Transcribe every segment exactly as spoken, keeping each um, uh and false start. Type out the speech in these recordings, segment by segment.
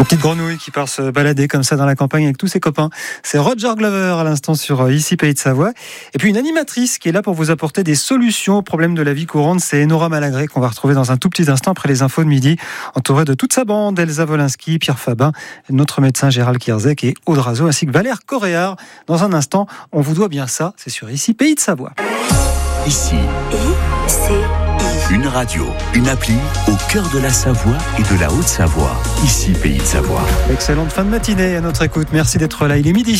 petite grenouille qui part se balader comme ça dans la campagne avec tous ses copains. C'est Roger Glover à l'instant sur Ici Pays de Savoie. Et puis une animatrice qui est là pour vous apporter des solutions aux problèmes de la vie courante. C'est Enora Malagré qu'on va retrouver dans un tout petit instant après les infos de midi, entourée de toute sa bande, Elsa Wolinski, Pierre Fabin, notre médecin Gérald Kierzek et Aude Razo, ainsi que Valère Coréard. Dans un instant, on vous doit bien ça. C'est sur Ici Pays de Savoie. Ici. I, C, I. Une radio, une appli au cœur de la Savoie et de la Haute-Savoie. Ici, Pays de Savoie. Excellente fin de matinée à notre écoute. Merci d'être là. Il est midi.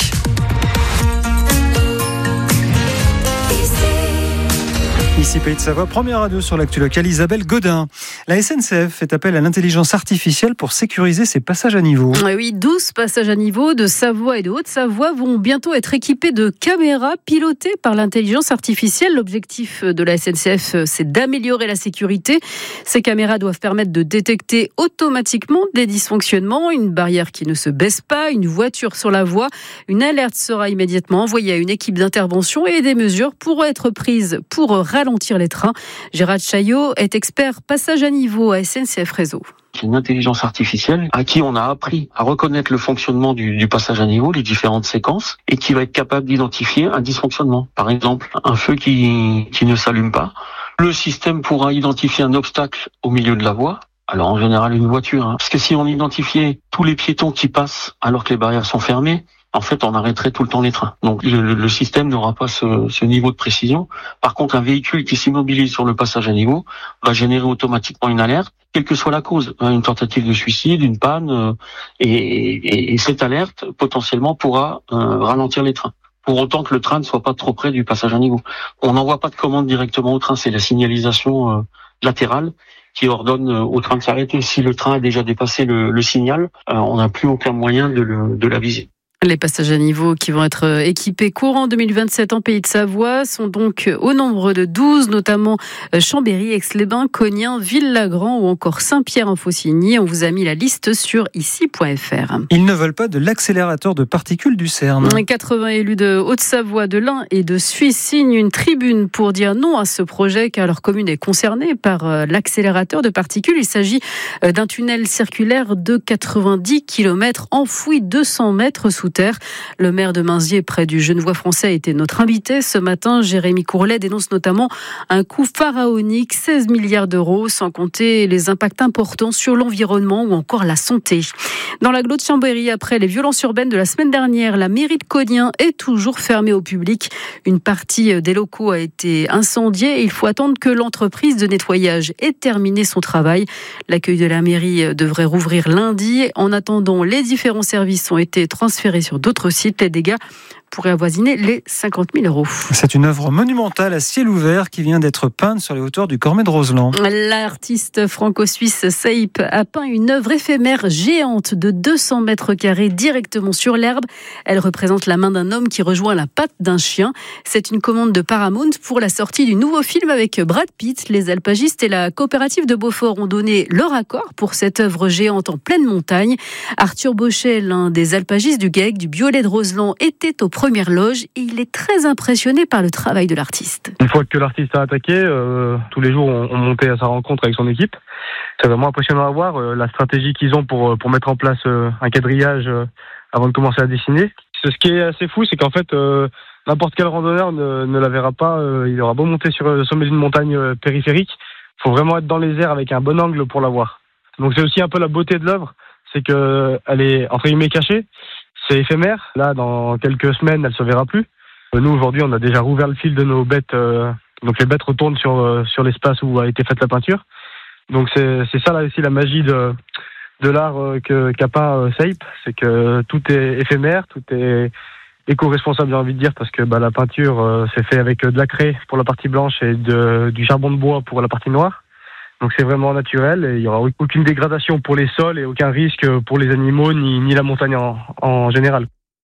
Ici Pays de Savoie, première radio sur l'actu locale, Isabelle Godin. La S N C F fait appel à l'intelligence artificielle pour sécuriser ses passages à niveau. Oui, douze passages à niveau de Savoie et de Haute-Savoie vont bientôt être équipés de caméras pilotées par l'intelligence artificielle. L'objectif de la S N C F, c'est d'améliorer la sécurité. Ces caméras doivent permettre de détecter automatiquement des dysfonctionnements, une barrière qui ne se baisse pas, une voiture sur la voie. Une alerte sera immédiatement envoyée à une équipe d'intervention et des mesures pourront être prises pour ralentir les trains. Gérard Chaillot est expert passage à niveau à S N C F Réseau. C'est une intelligence artificielle à qui on a appris à reconnaître le fonctionnement du, du passage à niveau, les différentes séquences, et qui va être capable d'identifier un dysfonctionnement. Par exemple, un feu qui, qui ne s'allume pas. Le système pourra identifier un obstacle au milieu de la voie. Alors en général une voiture, hein. Parce que si on identifiait tous les piétons qui passent alors que les barrières sont fermées, en fait, on arrêterait tout le temps les trains. Donc, le, le système n'aura pas ce, ce niveau de précision. Par contre, un véhicule qui s'immobilise sur le passage à niveau va générer automatiquement une alerte, quelle que soit la cause, une tentative de suicide, une panne, euh, et, et, et cette alerte potentiellement pourra euh, ralentir les trains. Pour autant que le train ne soit pas trop près du passage à niveau. On n'envoie pas de commande directement au train, c'est la signalisation euh, latérale qui ordonne au train de s'arrêter. Si le train a déjà dépassé le, le signal, euh, on n'a plus aucun moyen de, le, de l'aviser. Les passages à niveau qui vont être équipés courant deux mille vingt-sept en Pays de Savoie sont donc au nombre de douze, notamment Chambéry, Aix-les-Bains, Cognin, Ville-Lagrand ou encore Saint-Pierre-en-Faucigny. On vous a mis la liste sur ici point f r. Ils ne veulent pas de l'accélérateur de particules du CERN. quatre-vingts élus de Haute-Savoie, de l'Ain et de Suisse signent une tribune pour dire non à ce projet car leur commune est concernée par l'accélérateur de particules. Il s'agit d'un tunnel circulaire de quatre-vingt-dix kilomètres enfoui deux cents mètres sous terre. Le maire de Mainzier, près du Genevois français, a été notre invité ce matin. Jérémy Courlet dénonce notamment un coût pharaonique, seize milliards d'euros, sans compter les impacts importants sur l'environnement ou encore la santé. Dans l'agglo de Chambéry, après les violences urbaines de la semaine dernière, la mairie de Cognin est toujours fermée au public. Une partie des locaux a été incendiée et il faut attendre que l'entreprise de nettoyage ait terminé son travail. L'accueil de la mairie devrait rouvrir lundi. En attendant, les différents services ont été transférés sur d'autres sites. Les dégâts pourrait avoisiner les cinquante mille euros. C'est une œuvre monumentale à ciel ouvert qui vient d'être peinte sur les hauteurs du Cormet de Roseland. L'artiste franco-suisse Seip a peint une œuvre éphémère géante de deux cents mètres carrés directement sur l'herbe. Elle représente la main d'un homme qui rejoint la patte d'un chien. C'est une commande de Paramount pour la sortie du nouveau film avec Brad Pitt. Les alpagistes et la coopérative de Beaufort ont donné leur accord pour cette œuvre géante en pleine montagne. Arthur Bauchet, l'un des alpagistes du G E C, du Biolay de Roseland, était au première loge et il est très impressionné par le travail de l'artiste. Une fois que l'artiste a attaqué, euh, tous les jours on, on montait à sa rencontre avec son équipe. C'est vraiment impressionnant à voir euh, la stratégie qu'ils ont pour, pour mettre en place euh, un quadrillage euh, avant de commencer à dessiner. Ce qui est assez fou, c'est qu'en fait euh, n'importe quel randonneur ne, ne la verra pas. Euh, il aura beau monter sur le sommet d'une montagne euh, périphérique, il faut vraiment être dans les airs avec un bon angle pour la voir. Donc c'est aussi un peu la beauté de l'œuvre, c'est qu'elle est entre guillemets cachée. C'est éphémère. Là, dans quelques semaines, elle ne se verra plus. Nous, aujourd'hui, on a déjà rouvert le fil de nos bêtes. Euh, donc, les bêtes retournent sur, euh, sur l'espace où a été faite la peinture. Donc, c'est, c'est ça, là, aussi, la magie de, de l'art euh, que, qu'a peint euh, Seip. C'est que tout est éphémère, tout est éco-responsable, j'ai envie de dire, parce que bah, la peinture, euh, c'est fait avec euh, de la craie pour la partie blanche et de, du charbon de bois pour la partie noire. Donc c'est vraiment naturel et il n'y aura aucune dégradation pour les sols et aucun risque pour les animaux ni, ni la montagne en, en général.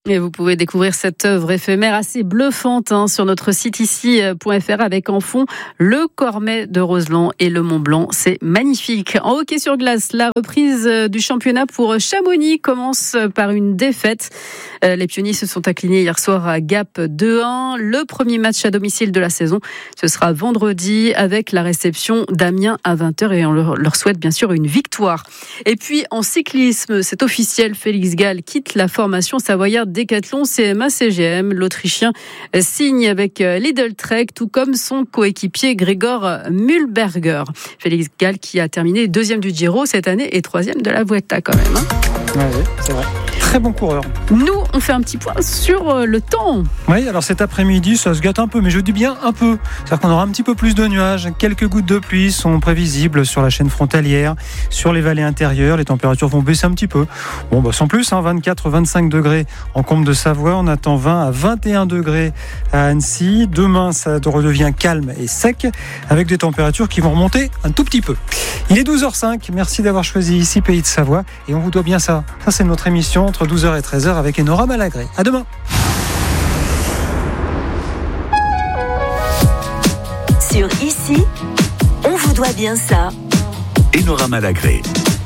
Et vous pouvez découvrir cette œuvre éphémère assez bluffante hein, sur notre site ici point f r avec en fond le Cormet de Roseland et le Mont Blanc. C'est magnifique. En hockey sur glace, la reprise du championnat pour Chamonix commence par une défaite. Les pionniers se sont inclinés hier soir à Gap deux un. Le premier match à domicile de la saison, ce sera vendredi avec la réception d'Amiens à vingt heures et on leur souhaite bien sûr une victoire. Et puis en cyclisme, c'est officiel, Félix Gall quitte la formation savoyarde Décathlon C M A C G M. L'Autrichien signe avec Lidl Trek, tout comme son coéquipier Gregor Mühlberger. Félix Gall qui a terminé deuxième du Giro cette année et troisième de la Vuelta quand même. Hein. Oui, c'est vrai. Très bon coureur. Nous, on fait un petit point sur le temps. Oui, alors cet après-midi, ça se gâte un peu, mais je dis bien un peu. C'est-à-dire qu'on aura un petit peu plus de nuages. Quelques gouttes de pluie sont prévisibles sur la chaîne frontalière, sur les vallées intérieures. Les températures vont baisser un petit peu. Bon, bah sans plus, hein, vingt-quatre à vingt-cinq degrés en Combe de Savoie. On attend vingt à vingt et un degrés à Annecy. Demain, ça redevient calme et sec, avec des températures qui vont remonter un tout petit peu. Il est douze heures cinq. Merci d'avoir choisi ici Pays de Savoie. Et on vous doit bien ça. Ça, c'est notre émission entre douze heures et treize heures avec Enora Malagré. À demain. Sur Ici, on vous doit bien ça. Enora Malagré.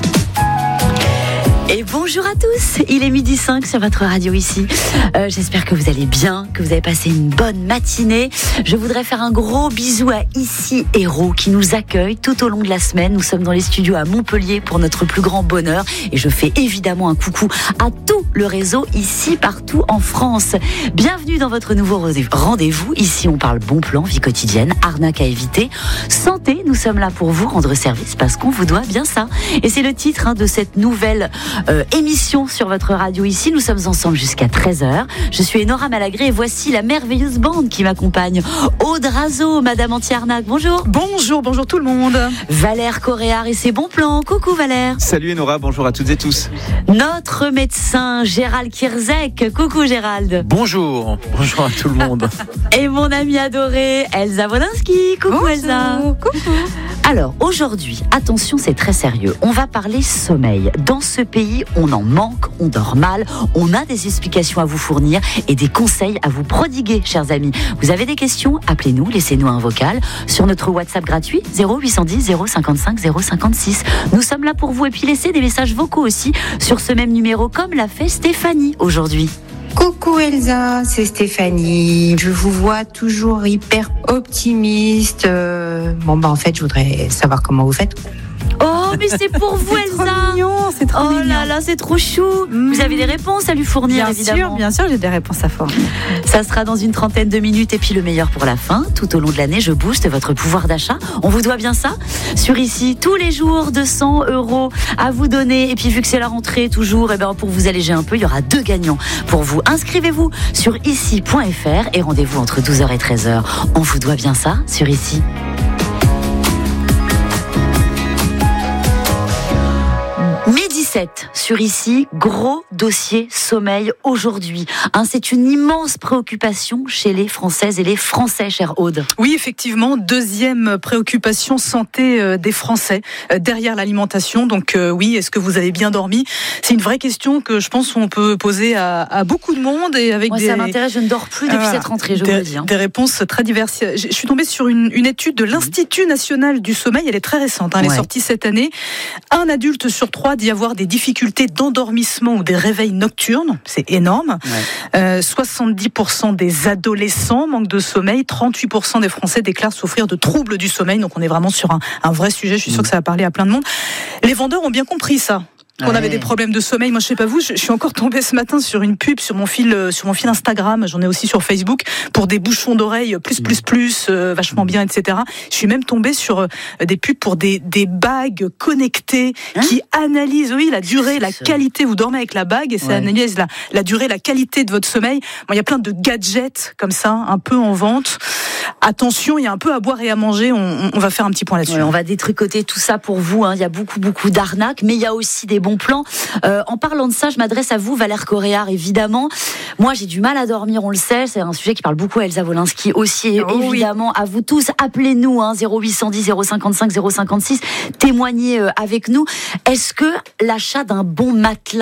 Et bonjour à tous, il est midi cinq sur votre radio ici. Euh, j'espère que vous allez bien, que vous avez passé une bonne matinée. Je voudrais faire un gros bisou à Ici Héros qui nous accueille tout au long de la semaine. Nous sommes dans les studios à Montpellier pour notre plus grand bonheur. Et je fais évidemment un coucou à tout le réseau ici partout en France. Bienvenue dans votre nouveau rendez-vous. Ici on parle bon plan, vie quotidienne, arnaque à éviter. Santé, nous sommes là pour vous rendre service parce qu'on vous doit bien ça. Et c'est le titre hein, de cette nouvelle Euh, émission sur votre radio ici. Nous sommes ensemble jusqu'à treize heures. Je suis Enora Malagré et voici la merveilleuse bande qui m'accompagne. Aude Razo, Madame Anti-Arnaque, bonjour. Bonjour, bonjour tout le monde. Valère Coréard et ses bons plans. Coucou Valère. Salut Enora, bonjour à toutes et tous. Notre médecin Gérald Kierzek. Coucou Gérald. Bonjour, bonjour à tout le monde. Et mon amie adorée Elsa Wolinski. Coucou bonjour. Elsa. Coucou. Alors aujourd'hui, attention, c'est très sérieux. On va parler sommeil. Dans ce pays, on en manque, on dort mal, on a des explications à vous fournir et des conseils à vous prodiguer, chers amis. Vous avez des questions? Appelez-nous, laissez-nous un vocal sur notre WhatsApp gratuit zéro huit cent dix zéro cinquante-cinq zéro cinquante-six. Nous sommes là pour vous et puis laissez des messages vocaux aussi sur ce même numéro comme l'a fait Stéphanie aujourd'hui. Coucou Elsa, c'est Stéphanie. Je vous vois toujours hyper optimiste. Euh, bon bah en fait, je voudrais savoir comment vous faites. Oh, mais c'est pour vous, c'est Elsa. Trop mignon, c'est trop oh mignon. là là, c'est trop chou. Mmh. Vous avez des réponses à lui fournir, bien évidemment. Sûr, bien sûr, j'ai des réponses à fournir. Ça sera dans une trentaine de minutes et puis le meilleur pour la fin. Tout au long de l'année, je booste votre pouvoir d'achat. On vous doit bien ça. Sur Ici, tous les jours, deux cents euros à vous donner. Et puis vu que c'est la rentrée toujours, et ben pour vous alléger un peu, il y aura deux gagnants pour vous. Inscrivez-vous sur ici point f r et rendez-vous entre douze heures et treize heures. On vous doit bien ça sur Ici. Midi sept sur Ici, gros dossier sommeil aujourd'hui. Hein, c'est une immense préoccupation chez les Françaises et les Français, chère Aude. Oui, effectivement, deuxième préoccupation santé euh, des Français euh, derrière l'alimentation. Donc euh, oui, est-ce que vous avez bien dormi? C'est une vraie question que je pense qu'on peut poser à, à beaucoup de monde et avec Moi, des. Ça m'intéresse, je ne dors plus depuis euh, cette rentrée, je des, vous le dis. Hein. Des réponses très diverses. Je, je suis tombée sur une, une étude de l'Institut national du sommeil. Elle est très récente. Hein, elle ouais. est sortie cette année. Un adulte sur trois dit avoir des difficultés d'endormissement ou des réveils nocturnes, c'est énorme. Ouais. Euh, soixante-dix pour cent des adolescents manquent de sommeil, trente-huit pour cent des Français déclarent souffrir de troubles du sommeil. Donc on est vraiment sur un, un vrai sujet. Je suis sûre que ça va parler à plein de monde. Les vendeurs ont bien compris ça. Qu'on ouais. avait des problèmes de sommeil. Moi, je sais pas vous, je, je suis encore tombée ce matin sur une pub sur mon fil, euh, sur mon fil Instagram. J'en ai aussi sur Facebook pour des bouchons d'oreilles plus, plus, plus, euh, vachement bien, et cetera. Je suis même tombée sur euh, des pubs pour des, des bagues connectées hein qui analysent, oui, la durée, la qualité. Vous dormez avec la bague et ça ouais. analyse la, la durée, la qualité de votre sommeil. Bon, il y a plein de gadgets comme ça, un peu en vente. Attention, il y a un peu à boire et à manger. On, on va faire un petit point là-dessus. Ouais, on va détricoter tout ça pour vous. Hein. Il y a beaucoup, beaucoup d'arnaques, mais il y a aussi des bons plans. Euh, en parlant de ça, je m'adresse à vous, Valère Coréard, évidemment. Moi, j'ai du mal à dormir, on le sait. C'est un sujet qui parle beaucoup à Elsa Wolinski aussi, oh, évidemment. Oui. À vous tous, appelez-nous, hein, zéro huit cent dix zéro cinquante-cinq zéro cinquante-six. Témoignez euh, avec nous. Est-ce que l'achat d'un bon matelas,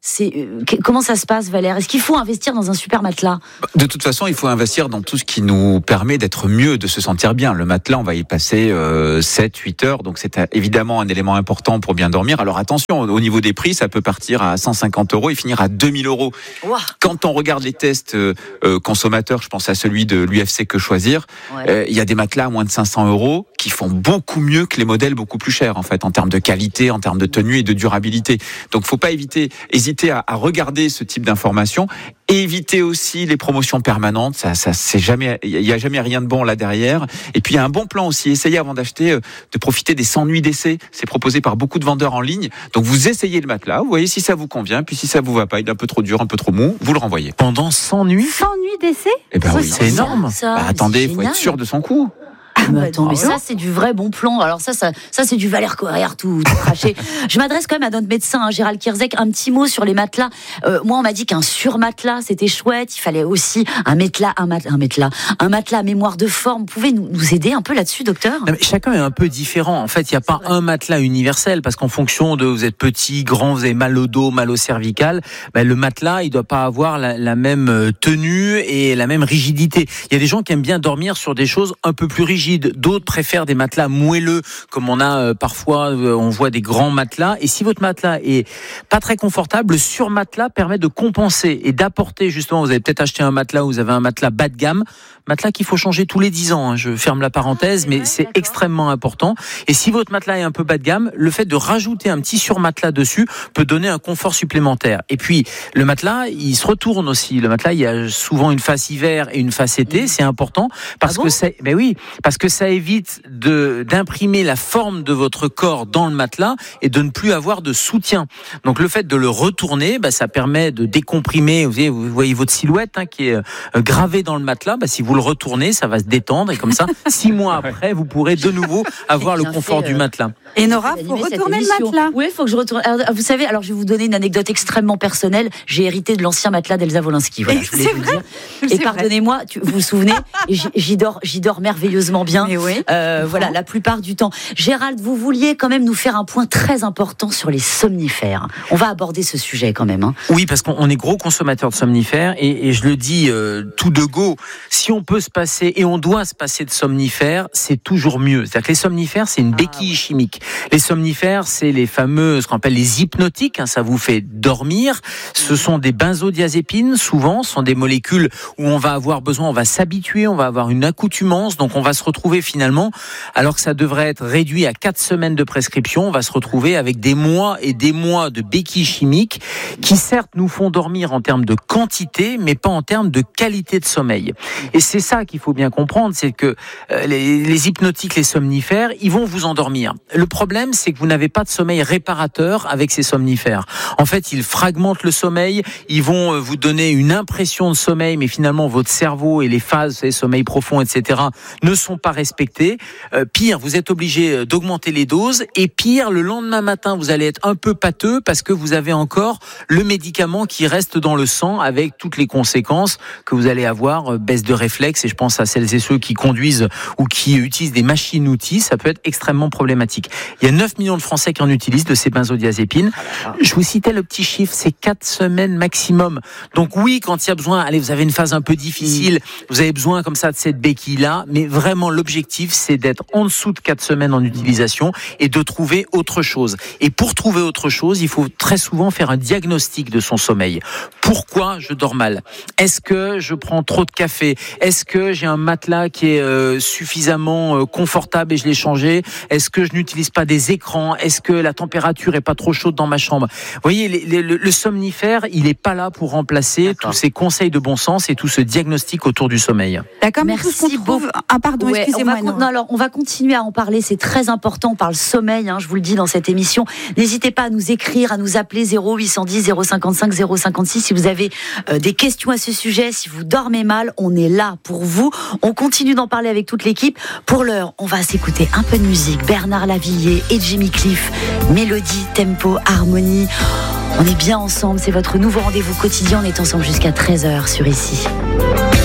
c'est euh, comment ça se passe, Valère? Est-ce qu'il faut investir dans un super matelas? De toute façon, il faut investir dans tout ce qui nous permet d'être mieux, de se sentir bien. Le matelas, on va y passer euh, sept huit heures, donc c'est évidemment un élément important pour bien dormir. Alors attention, au niveau des prix, ça peut partir à cent cinquante euros et finir à deux mille euros. Wow. Quand on regarde les tests euh, consommateurs, je pense à celui de l'U F C Que Choisir, il ouais. euh, y a des matelas à moins de cinq cents euros qui font beaucoup mieux que les modèles beaucoup plus chers, en fait, en termes de qualité, en termes de tenue et de durabilité. Donc, faut pas éviter, hésiter à, à regarder ce type d'informations. Et éviter aussi les promotions permanentes, ça, ça, c'est jamais, il y a jamais rien de bon là derrière. Et puis il y a un bon plan aussi. Essayez avant d'acheter de profiter des cent nuits d'essai. C'est proposé par beaucoup de vendeurs en ligne. Donc vous essayez le matelas, vous voyez si ça vous convient. Puis si ça vous va pas, il est un peu trop dur, un peu trop mou, vous le renvoyez. Pendant cent nuits. cent nuits d'essai. Eh ben ça, oui, c'est énorme. Ça, bah, attendez, il faut être sûr de son coup. Ah, mais attends, mais ça c'est du vrai bon plan. Alors ça, ça, ça c'est du Valère Courrière tout, tout craché. Je m'adresse quand même à notre médecin, hein, Gérald Kierzek. Un petit mot sur les matelas. Euh, moi, on m'a dit qu'un surmatelas c'était chouette. Il fallait aussi un matelas, un matelas, un matelas, un matelas à mémoire de forme. Vous pouvez nous, nous aider un peu là-dessus, docteur? Non, mais chacun est un peu différent. En fait, il n'y a pas un matelas universel parce qu'en fonction de vous êtes petit, grand, vous avez mal au dos, mal au cervical, ben, le matelas il doit pas avoir la, la même tenue et la même rigidité. Il y a des gens qui aiment bien dormir sur des choses un peu plus rigides. D'autres préfèrent des matelas moelleux, comme on a euh, parfois, euh, on voit des grands matelas. Et si votre matelas est pas très confortable, le surmatelas permet de compenser et d'apporter justement. Vous avez peut-être acheté un matelas où vous avez un matelas bas de gamme, matelas qu'il faut changer tous les dix ans. Hein. Je ferme la parenthèse, ah, mais vrai, c'est d'accord. Extrêmement important. Et si votre matelas est un peu bas de gamme, le fait de rajouter un petit surmatelas dessus peut donner un confort supplémentaire. Et puis le matelas, il se retourne aussi. Le matelas, il y a souvent une face hiver et une face été. Mmh. C'est important parce ah bon que ça, ben oui, parce que ça évite de d'imprimer la forme de votre corps dans le matelas et de ne plus avoir de soutien. Donc le fait de le retourner, bah, ça permet de décomprimer. Vous voyez, vous voyez votre silhouette hein, qui est euh, gravée dans le matelas. Bah, si vous le retournez, ça va se détendre et comme ça, six mois après, vous pourrez de nouveau avoir le confort fait, euh... du matelas. Et Nora, il faut retourner le matelas. Oui, il faut que je retourne. Alors, vous savez, alors je vais vous donner une anecdote extrêmement personnelle. J'ai hérité de l'ancien matelas d'Elsa Wolinski. Voilà, je voulais c'est vous vrai dire. Et pardonnez-moi, tu, vous vous souvenez, j'y dors, j'y dors merveilleusement bien. Mais oui. Euh, voilà, la plupart du temps. Gérald, vous vouliez quand même nous faire un point très important sur les somnifères. On va aborder ce sujet quand même. Hein. Oui, parce qu'on est gros consommateurs de somnifères et, et je le dis euh, tout de go, si on peut se passer et on doit se passer de somnifères, c'est toujours mieux. C'est-à-dire que les somnifères, c'est une béquille ah, ouais. chimique. Les somnifères, c'est les fameux, ce qu'on appelle les hypnotiques, hein, ça vous fait dormir. Ce sont des benzodiazépines, souvent, ce sont des molécules où on va avoir besoin, on va s'habituer, on va avoir une accoutumance, donc on va se retrouver finalement, alors que ça devrait être réduit à quatre semaines de prescription, on va se retrouver avec des mois et des mois de béquilles chimiques qui certes nous font dormir en termes de quantité, mais pas en termes de qualité de sommeil. Et c'est ça qu'il faut bien comprendre, c'est que euh, les, les hypnotiques, les somnifères, ils vont vous endormir. Le problème, c'est que vous n'avez pas de sommeil réparateur avec ces somnifères. En fait, ils fragmentent le sommeil, ils vont vous donner une impression de sommeil, mais finalement, votre cerveau et les phases, les sommeils profonds, et cetera, ne sont pas respectés. Euh, pire, vous êtes obligé d'augmenter les doses, et pire, le lendemain matin, vous allez être un peu pâteux parce que vous avez encore le médicament qui reste dans le sang avec toutes les conséquences que vous allez avoir, baisse de réflexe, et je pense à celles et ceux qui conduisent ou qui utilisent des machines-outils, ça peut être extrêmement problématique. Il y a neuf millions de Français qui en utilisent de ces benzodiazépines. Je vous citais le petit chiffre, c'est quatre semaines maximum. Donc oui, quand il y a besoin, allez, vous avez une phase un peu difficile, vous avez besoin comme ça de cette béquille-là, mais vraiment l'objectif, c'est d'être en dessous de quatre semaines en utilisation et de trouver autre chose. Et pour trouver autre chose, il faut très souvent faire un diagnostic de son sommeil. Pourquoi je dors mal? Est-ce que je prends trop de café? Est-ce que j'ai un matelas qui est euh, suffisamment euh, confortable et je l'ai changé? Est-ce que je n'utilise pas des écrans? Est-ce que la température est pas trop chaude dans ma chambre? Vous voyez, les, les, le, le somnifère, il est pas là pour remplacer D'accord. tous ces conseils de bon sens et tout ce diagnostic autour du sommeil. D'accord, mais merci tout ce qu'on trouve... Ah pardon, ouais, excusez-moi. On va, non, alors, on va continuer à en parler, c'est très important, on parle sommeil, hein, je vous le dis dans cette émission. N'hésitez pas à nous écrire, à nous appeler zéro huit cent dix zéro cinquante-cinq zéro cinquante-six si vous avez euh, des questions à ce sujet, si vous dormez mal, on est là pour vous. On continue d'en parler avec toute l'équipe. Pour l'heure, on va s'écouter un peu de musique. Bernard Lavilliers et Jimmy Cliff, mélodie, tempo, harmonie. On est bien ensemble, c'est votre nouveau rendez-vous quotidien, on est ensemble jusqu'à treize heures sur Ici.